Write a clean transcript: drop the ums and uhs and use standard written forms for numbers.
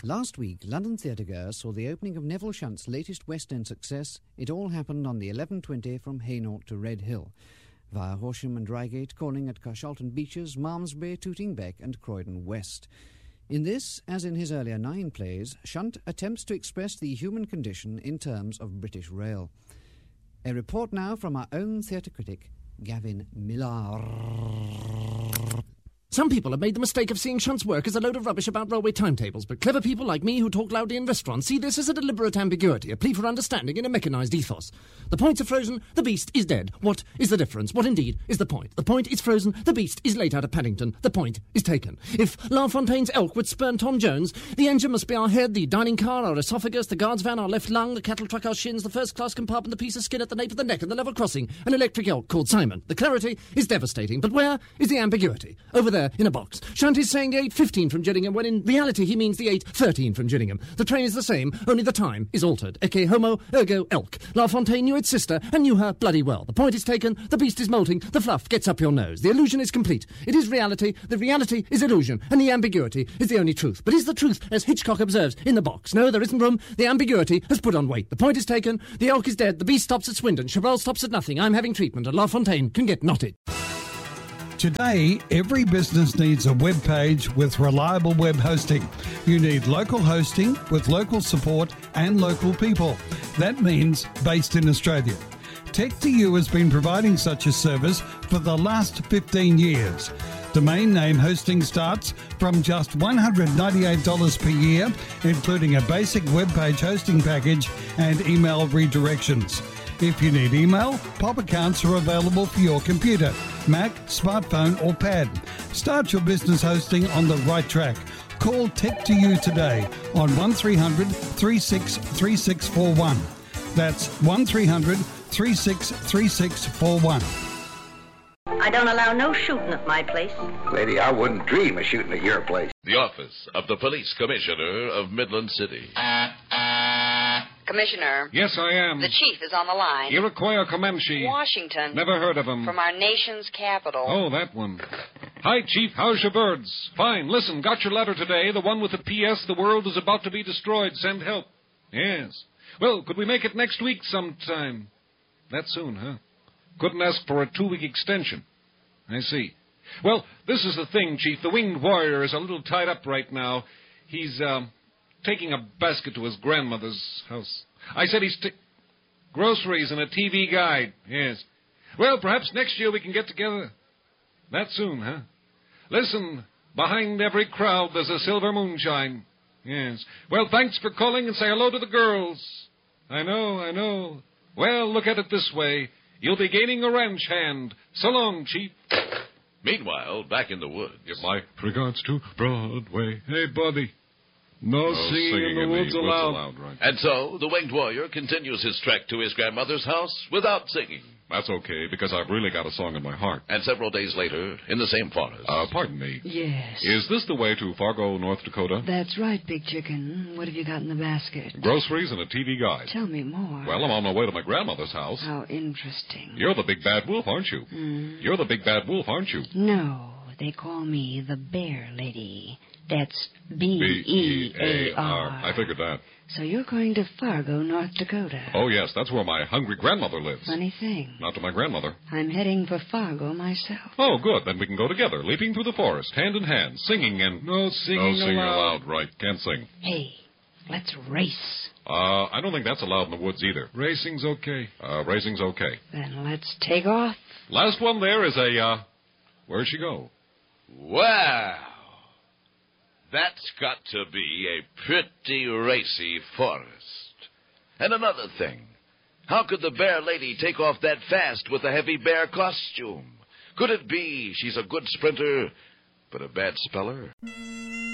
Last week, London theatregoers saw the opening of Neville Shunt's latest West End success, It All Happened on the 11:20 from Hainault to Red Hill, via Horsham and Reigate, calling at Carshalton Beeches, Malmesbury, Tooting Bec and Croydon West. In this, as in his earlier 9 plays, Shunt attempts to express the human condition in terms of British rail. A report now from our own theatre critic, Gavin Millar. Some people have made the mistake of seeing Shunt's work as a load of rubbish about railway timetables, but clever people like me who talk loudly in restaurants see this as a deliberate ambiguity, a plea for understanding in a mechanised ethos. The points are frozen, the beast is dead. What is the difference? What indeed is the point? The point is frozen, the beast is late out of Paddington. The point is taken. If La Fontaine's elk would spurn Tom Jones, the engine must be our head, the dining car our esophagus, the guard's van our left lung, the cattle truck our shins, the first-class compartment the piece of skin at the nape of the neck, and the level crossing an electric elk called Simon. The clarity is devastating, but where is the ambiguity? Over there, in a box. Shunt is saying the 8:15 from Gillingham, when in reality he means the 8:13 from Gillingham. The train is the same, only the time is altered. Ecce homo, ergo elk. La Fontaine knew its sister, and knew her bloody well. The point is taken, the beast is molting, the fluff gets up your nose. The illusion is complete. It is reality, the reality is illusion, and the ambiguity is the only truth. But is the truth, as Hitchcock observes, in the box? No, there isn't room. The ambiguity has put on weight. The point is taken, the elk is dead, the beast stops at Swindon, Chabrol stops at nothing, I'm having treatment, and La Fontaine can get knotted. Today, every business needs a web page with reliable web hosting. You need local hosting with local support and local people. That means based in Australia. Tech2U has been providing such a service for the last 15 years. Domain name hosting starts from just $198 per year, including a basic web page hosting package and email redirections. If you need email, POP accounts are available for your computer, Mac, smartphone or pad. Start your business hosting on the right track. Call Tech2U today on 1300 363641. That's 1300 363641. I don't allow no shooting at my place. Lady, I wouldn't dream of shooting at your place. The office of the Police Commissioner of Midland City. Commissioner. Yes, I am. The chief is on the line. Iroquois or Comanche? Washington. Never heard of him. From our nation's capital. Oh, that one. Hi, Chief. How's your birds? Fine. Listen, got your letter today, the one with the P.S. The world is about to be destroyed. Send help. Yes. Well, could we make it next week sometime? That soon, huh? Couldn't ask for a 2-week extension. I see. Well, this is the thing, Chief. The winged warrior is a little tied up right now. He's, taking a basket to his grandmother's house. I said he's groceries and a TV guide. Yes. Well, perhaps next year we can get together. That soon, huh? Listen, behind every crowd there's a silver moonshine. Yes. Well, thanks for calling and say hello to the girls. I know. Well, look at it this way. You'll be gaining a ranch hand. So long, Chief. Meanwhile, back in the woods. Give my regards to Broadway. Hey, buddy. No singing in the woods allowed. Right. And so, the winged warrior continues his trek to his grandmother's house without singing. That's okay, because I've really got a song in my heart. And several days later, in the same forest. Pardon me. Yes. Is this the way to Fargo, North Dakota? That's right, Big Chicken. What have you got in the basket? Groceries and a TV guide. Tell me more. Well, I'm on my way to my grandmother's house. How interesting. You're the big bad wolf, aren't you? You're the big bad wolf, aren't you? No, they call me the Bear Lady. That's B-E-A-R. I figured that. So you're going to Fargo, North Dakota. Oh, yes, that's where my hungry grandmother lives. Funny thing. Not to my grandmother. I'm heading for Fargo myself. Oh, good. Then we can go together, leaping through the forest, hand in hand, singing and... No singing aloud. Right. Can't sing. Hey, let's race. I don't think that's allowed in the woods either. Racing's okay. Racing's okay. Then let's take off. Last one there is a, where'd she go? Wow. That's got to be a pretty racy forest. And another thing, how could the bear lady take off that fast with a heavy bear costume? Could it be she's a good sprinter, but a bad speller?